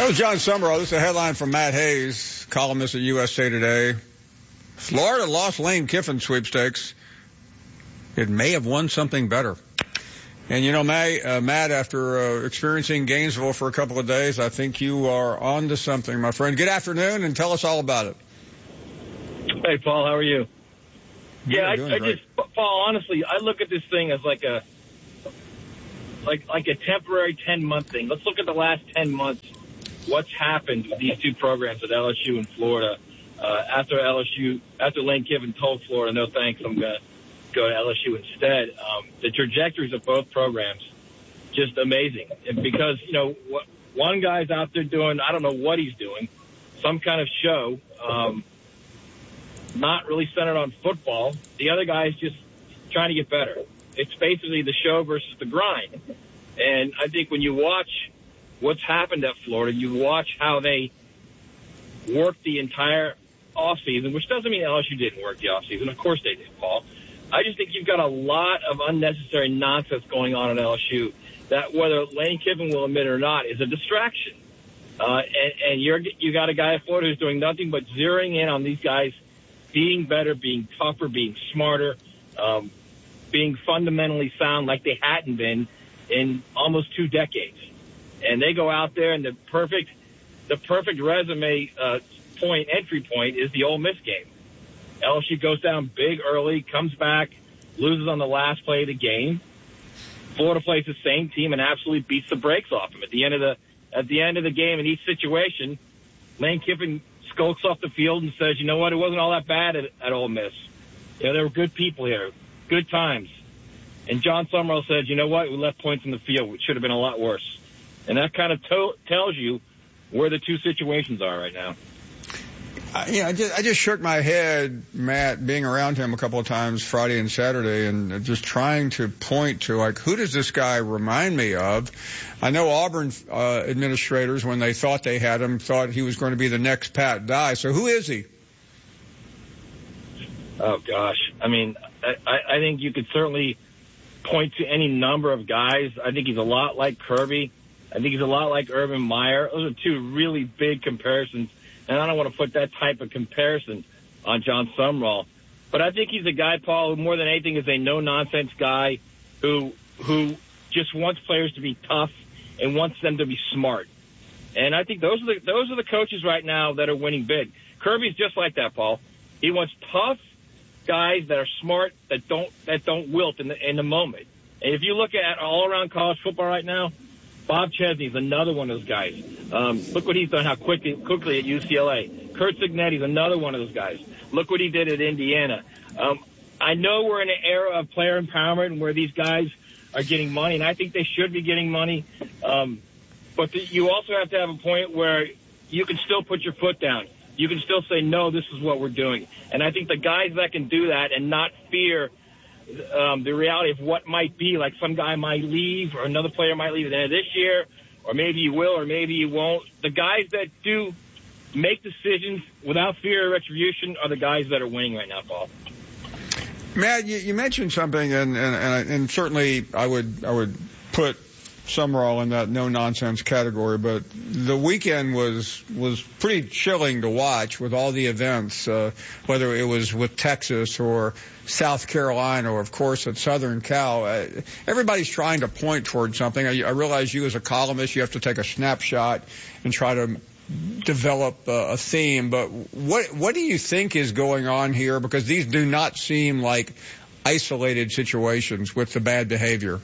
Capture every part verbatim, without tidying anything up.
That was John Summerall. This is a headline from Matt Hayes, columnist at U S A Today. Florida lost Lane Kiffin sweepstakes. It may have won something better. And, you know, May, uh, Matt, after uh, experiencing Gainesville for a couple of days, I think you are on to something, my friend. Good afternoon, and tell us all about it. Hey, Paul, how are you? Yeah, I, I great. just, Paul, honestly, I look at this thing as like a like like a temporary ten-month thing. Let's look at the last ten months. What's happened with these two programs at L S U and Florida uh, after L S U, after Lane Kiffin told Florida, no thanks, I'm going to go to L S U instead. Um, the trajectories of both programs, just amazing. And because, you know, what, one guy's out there doing, I don't know what he's doing, some kind of show, um, not really centered on football. The other guy's just trying to get better. It's basically the show versus the grind. And I think when you watch what's happened at Florida, you watch how they worked the entire offseason, which doesn't mean L S U didn't work the offseason. Of course they did, Paul. I just think you've got a lot of unnecessary nonsense going on at L S U that, whether Lane Kiffin will admit it or not, is a distraction. Uh, and, and you're, you got a guy at Florida who's doing nothing but zeroing in on these guys being better, being tougher, being smarter, um, being fundamentally sound like they hadn't been in almost two decades. And they go out there, and the perfect, the perfect resume uh, point, entry point, is the Ole Miss game. L S U goes down big early, comes back, loses on the last play of the game. Florida plays the same team and absolutely beats the brakes off them. At the end of the at the end of the game, in each situation, Lane Kiffin skulks off the field and says, "You know what? It wasn't all that bad at, at Ole Miss. You know, there were good people here, good times." And John Summerall said, "You know what? We left points in the field, which should have been a lot worse." And that kind of to- tells you where the two situations are right now. Uh, yeah, I just, I just shook my head, Matt, being around him a couple of times Friday and Saturday, and just trying to point to, like, who does this guy remind me of? I know Auburn uh, administrators, when they thought they had him, thought he was going to be the next Pat Dye. So who is he? Oh, gosh. I mean, I, I think you could certainly point to any number of guys. I think he's a lot like Kirby. I think he's a lot like Urban Meyer. Those are two really big comparisons. And I don't want to put that type of comparison on John Summerall. But I think he's a guy, Paul, who more than anything is a no-nonsense guy who who just wants players to be tough and wants them to be smart. And I think those are the those are the coaches right now that are winning big. Kirby's just like that, Paul. He wants tough guys that are smart, that don't that don't wilt in the in the moment. And if you look at all around college football right now, Bob Chesney's another one of those guys. Um, look what he's done, how quickly quickly at U C L A. Curt Cignetti's another one of those guys. Look what he did at Indiana. Um, I know we're in an era of player empowerment where these guys are getting money, and I think they should be getting money. Um, but the, you also have to have a point where you can still put your foot down. You can still say, no, this is what we're doing. And I think the guys that can do that and not fear Um, the reality of what might be, like some guy might leave or another player might leave at the end of this year, or maybe you will or maybe you won't. The guys that do make decisions without fear of retribution are the guys that are winning right now, Paul. Matt, you, you mentioned something, and, and, and, and certainly I would I would put Summerall in that no-nonsense category, but the weekend was was pretty chilling to watch with all the events, uh, whether it was with Texas or South Carolina or, of course, at Southern Cal. Uh, everybody's trying to point towards something. I, I realize you as a columnist, you have to take a snapshot and try to develop uh, a theme, but what what do you think is going on here? Because these do not seem like isolated situations with the bad behavior.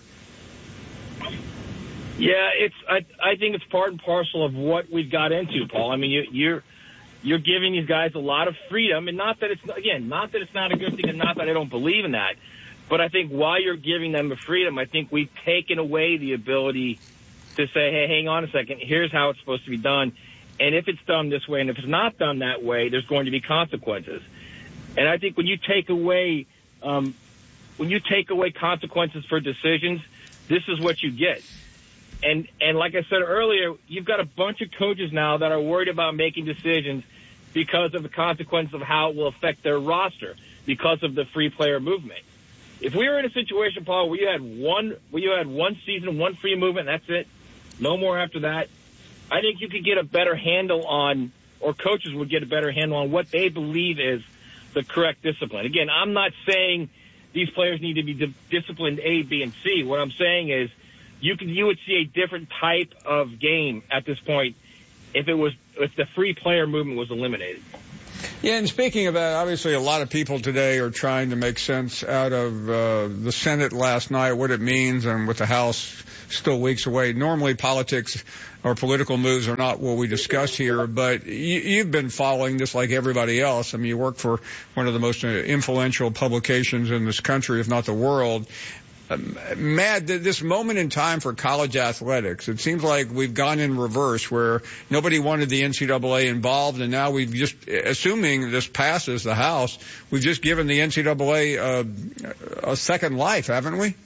Yeah, it's. I, I think it's part and parcel of what we've got into, Paul. I mean, you, you're you're giving these guys a lot of freedom, and not that it's again, not that it's not a good thing, and not that I don't believe in that, but I think while you're giving them the freedom, I think we've taken away the ability to say, hey, hang on a second, here's how it's supposed to be done, and if it's done this way, and if it's not done that way, there's going to be consequences. And I think when you take away um, when you take away consequences for decisions, this is what you get. And and like I said earlier, you've got a bunch of coaches now that are worried about making decisions because of the consequence of how it will affect their roster because of the free player movement. If we were in a situation, Paul, where you had one where you had one season, one free movement, that's it, no more after that, I think you could get a better handle on, or coaches would get a better handle on what they believe is the correct discipline. Again, I'm not saying these players need to be di- disciplined A, B, and C. What I'm saying is you could you would see a different type of game at this point if it was if the free player movement was eliminated. Yeah, and speaking of that, obviously a lot of people today are trying to make sense out of uh, the Senate last night, what it means, and with the House still weeks away. Normally politics or political moves are not what we discuss here, but you, you've been following this like everybody else. I mean, you work for one of the most influential publications in this country, if not the world. Um, Matt, this moment in time for college athletics, it seems like we've gone in reverse where nobody wanted the N C double A involved, and now we've just, assuming this passes the House, we've just given the N C double A uh, a second life, haven't we?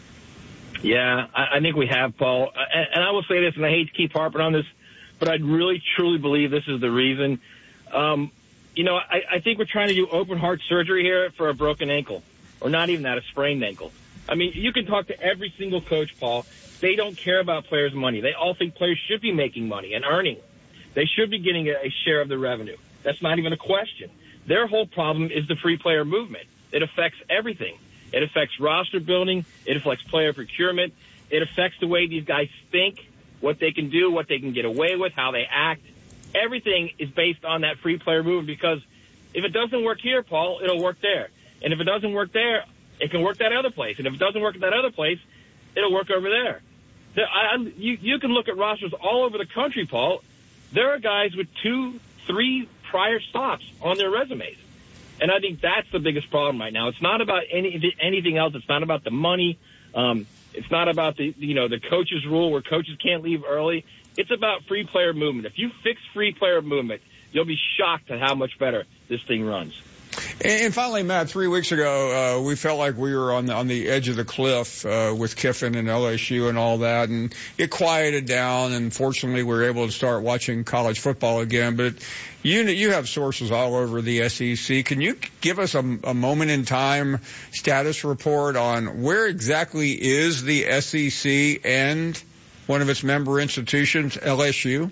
Yeah, I, I think we have, Paul. And, and I will say this, and I hate to keep harping on this, but I really, truly believe this is the reason. Um, you know, I, I think we're trying to do open heart surgery here for a broken ankle, or not even that, a sprained ankle. I mean, you can talk to every single coach, Paul. They don't care about players' money. They all think players should be making money and earning. They should be getting a, a share of the revenue. That's not even a question. Their whole problem is the free player movement. It affects everything. It affects roster building. It affects player procurement. It affects the way these guys think, what they can do, what they can get away with, how they act. Everything is based on that free player movement, because if it doesn't work here, Paul, it'll work there. And if it doesn't work there, it can work that other place. And if it doesn't work at that other place, it'll work over there. there I, you, you can look at rosters all over the country, Paul. There are guys with two, three prior stops on their resumes. And I think that's the biggest problem right now. It's not about any, anything else. It's not about the money. Um, it's not about the, you know, the coaches rule where coaches can't leave early. It's about free player movement. If you fix free player movement, you'll be shocked at how much better this thing runs. And finally, Matt, three weeks ago, uh, we felt like we were on the, on the edge of the cliff uh, with Kiffin and L S U and all that, and it quieted down, and fortunately we were able to start watching college football again. But you you have sources all over the S E C. Can you give us a, a moment in time status report on where exactly is the S E C and one of its member institutions, L S U?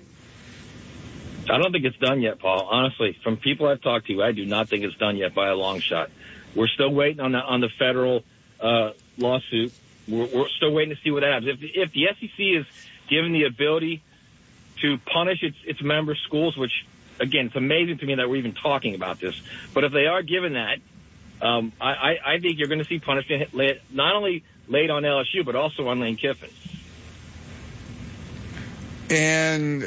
I don't think it's done yet, Paul. Honestly, from people I've talked to, I do not think it's done yet by a long shot. We're still waiting on the on the federal uh, lawsuit. We're, we're still waiting to see what happens. If, if the S E C is given the ability to punish its its member schools, which, again, it's amazing to me that we're even talking about this, but if they are given that, um, I, I, I think you're going to see punishment laid, not only laid on L S U, but also on Lane Kiffin. And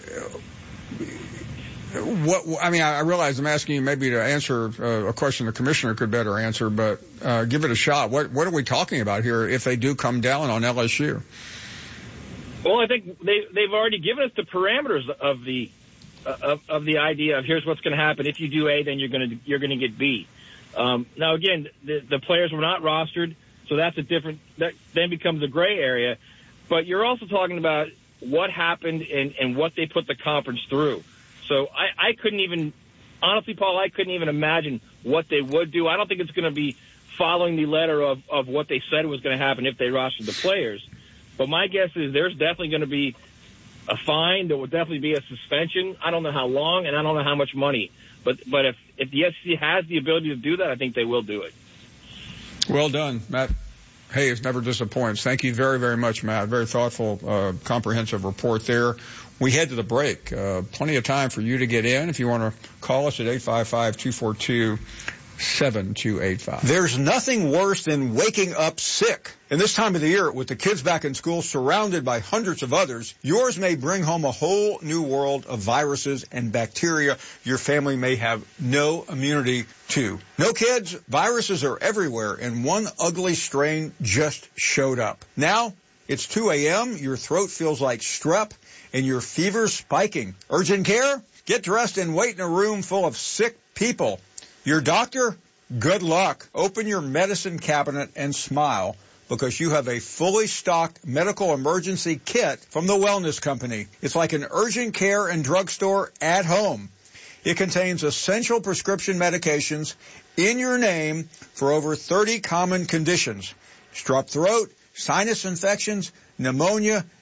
what, I mean, I realize I'm asking you maybe to answer uh, a question the commissioner could better answer, but uh, give it a shot. What what are we talking about here if they do come down on L S U? Well, I think they they've already given us the parameters of the uh, of, of the idea of here's what's going to happen. If you do A, then you're going to you're going to get B. Um, now, again, the, the players were not rostered, so that's a different that then becomes a gray area. But you're also talking about what happened and, and what they put the conference through. So I, I couldn't even, honestly, Paul, I couldn't even imagine what they would do. I don't think it's going to be following the letter of, of what they said was going to happen if they rostered the players. But my guess is there's definitely going to be a fine. There will definitely be a suspension. I don't know how long, and I don't know how much money. But but if, if the S E C has the ability to do that, I think they will do it. Well done, Matt. Hayes never disappoints. Thank you very, very much, Matt. Very thoughtful, uh, comprehensive report there. We head to the break. Uh, plenty of time for you to get in if you want to call us at eight five five, two four two, seven two eight five. There's nothing worse than waking up sick. And this time of the year, with the kids back in school surrounded by hundreds of others, yours may bring home a whole new world of viruses and bacteria your family may have no immunity to. No kids, viruses are everywhere, and one ugly strain just showed up. Now, it's two a.m., your throat feels like strep, and your fever's spiking. Urgent care? Get dressed and wait in a room full of sick people. Your doctor? Good luck. Open your medicine cabinet and smile, because you have a fully stocked medical emergency kit from the Wellness Company. It's like an urgent care and drugstore at home. It contains essential prescription medications in your name for over thirty common conditions: strep throat, sinus infections, pneumonia,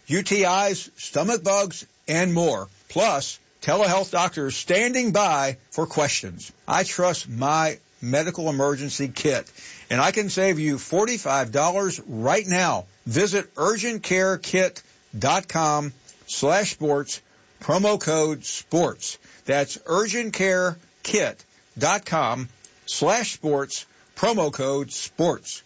U T Is, stomach bugs, and more. Plus, telehealth doctors standing by for questions. I trust my medical emergency kit, and I can save you forty-five dollars right now. Visit urgentcarekit.com slash sports, promo code sports. That's urgentcarekit.com slash sports, promo code sports.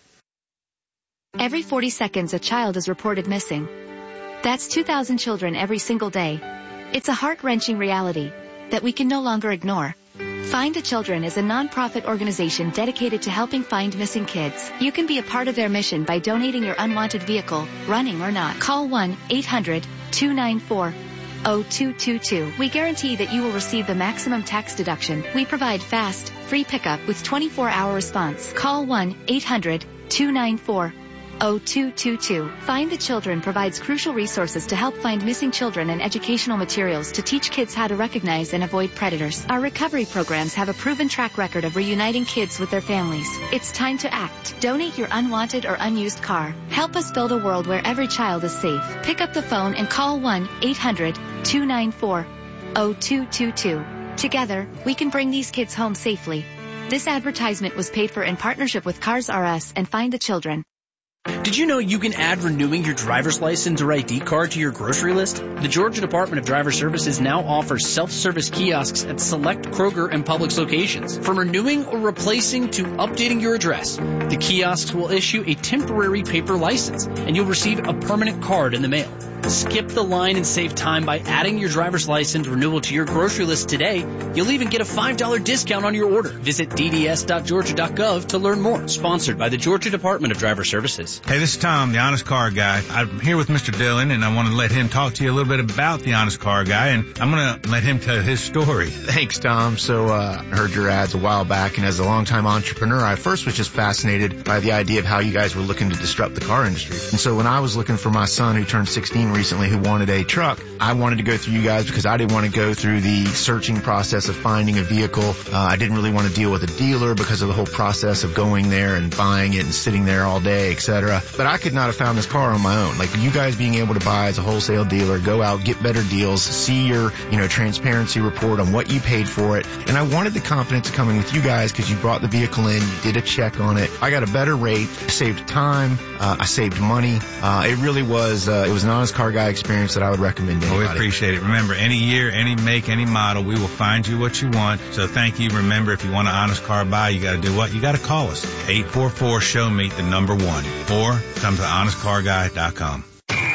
Every forty seconds, a child is reported missing. That's two thousand children every single day. It's a heart-wrenching reality that we can no longer ignore. Find the Children is a non-profit organization dedicated to helping find missing kids. You can be a part of their mission by donating your unwanted vehicle, running or not. Call one eight hundred two nine four oh two two two. We guarantee that you will receive the maximum tax deduction. We provide fast, free pickup with twenty-four hour response. Call one eight hundred two nine four oh two two two. Find the Children provides crucial resources to help find missing children and educational materials to teach kids how to recognize and avoid predators. Our recovery programs have a proven track record of reuniting kids with their families. It's time to act. Donate your unwanted or unused car. Help us build a world where every child is safe. Pick up the phone and call one eight hundred two nine four oh two two two. Together, we can bring these kids home safely. This advertisement was paid for in partnership with Cars R Us and Find the Children. Did you know you can add renewing your driver's license or I D card to your grocery list? The Georgia Department of Driver Services now offers self-service kiosks at select Kroger and Publix locations. From renewing or replacing to updating your address, the kiosks will issue a temporary paper license, and you'll receive a permanent card in the mail. Skip the line and save time by adding your driver's license renewal to your grocery list today. You'll even get a five dollar discount on your order. Visit d d s dot georgia dot gov to learn more. Sponsored by the Georgia Department of Driver Services. Hey, this is Tom, the Honest Car Guy. I'm here with Mister Dillon, and I want to let him talk to you a little bit about the Honest Car Guy, and I'm going to let him tell his story. Thanks, Tom. So uh, I heard your ads a while back, and as a longtime entrepreneur, I first was just fascinated by the idea of how you guys were looking to disrupt the car industry. And so when I was looking for my son who turned sixteen recently who wanted a truck, I wanted to go through you guys because I didn't want to go through the searching process of finding a vehicle. Uh, I didn't really want to deal with a dealer because of the whole process of going there and buying it and sitting there all day, et cetera. But I could not have found this car on my own. Like you guys being able to buy as a wholesale dealer, go out, get better deals, see your, you know, transparency report on what you paid for it. And I wanted the confidence of coming with you guys because you brought the vehicle in, you did a check on it. I got a better rate, saved time, uh, I saved money. Uh, it really was, uh, it was an Honest Car Guy experience that I would recommend to anybody. Oh, we appreciate it. Remember, any year, any make, any model, we will find you what you want. So thank you. Remember, if you want an Honest Car Buy, you got to do what? You got to call us. eight four four, show me the number one. Or come to honest car guy dot com.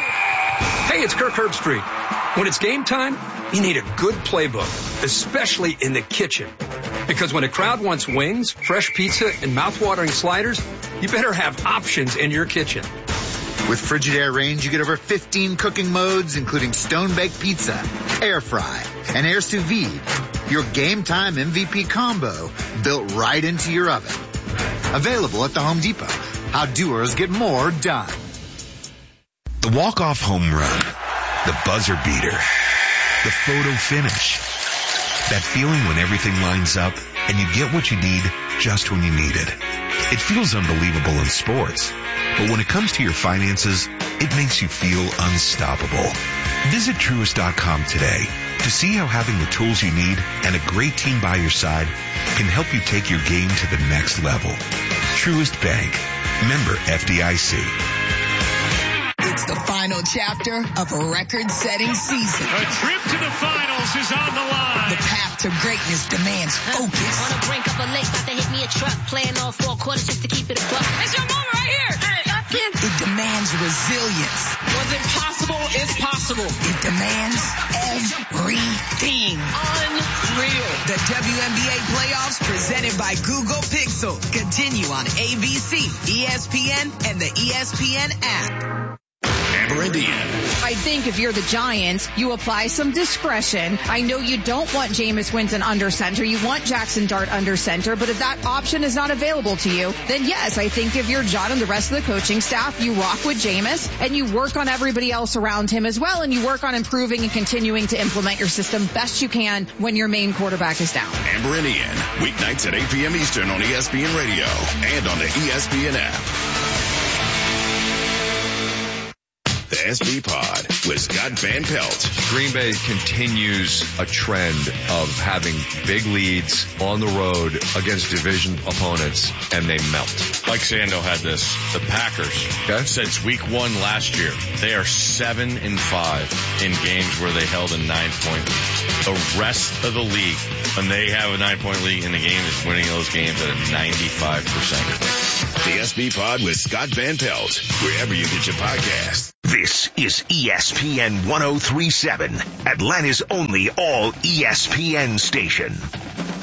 Hey, it's Kirk Herbstreit. When it's game time, you need a good playbook, especially in the kitchen. Because when a crowd wants wings, fresh pizza, and mouth-watering sliders, you better have options in your kitchen. With Frigidaire Range, you get over fifteen cooking modes, including stone-baked pizza, air fry, and air sous vide. Your game-time M V P combo built right into your oven. Available at the Home Depot. How doers get more done. The walk-off home run, the buzzer beater, the photo finish. That feeling when everything lines up and you get what you need just when you need it. It feels unbelievable in sports, but when it comes to your finances, it makes you feel unstoppable. Visit Truist dot com today to see how having the tools you need and a great team by your side can help you take your game to the next level. Truist Bank. Member F D I C. It's the final chapter of a record-setting season. A trip to the finals is on the line. The path to greatness demands focus. On the brink of a lake, about to hit me a truck. Playing all four quarters just to keep it a buck. It's your moment right here. Hey, up in. It demands resilience. What's impossible is possible. It demands everything. Unreal. The W N B A playoffs presented by Google Pixel continue on A B C, E S P N, and the E S P N app. Amber Indiana. I think if you're the Giants, you apply some discretion. I know you don't want Jameis Winston under center. You want Jackson Dart under center. But if that option is not available to you, then yes, I think if you're John and the rest of the coaching staff, you rock with Jameis and you work on everybody else around him as well. And you work on improving and continuing to implement your system best you can when your main quarterback is down. Amber Indiana. Weeknights at eight p.m. Eastern on E S P N Radio and on the E S P N app. The S B Pod with Scott Van Pelt. Green Bay continues a trend of having big leads on the road against division opponents, and they melt. Mike Sando had this. The Packers, okay. since week one last year, they are seven and five in games where they held a nine-point lead. The rest of the league, when they have a nine-point lead in the game, is winning those games at a ninety-five percent. The S B Pod with Scott Van Pelt, wherever you get your podcast. This is E S P N one oh three point seven, Atlanta's only all E S P N station.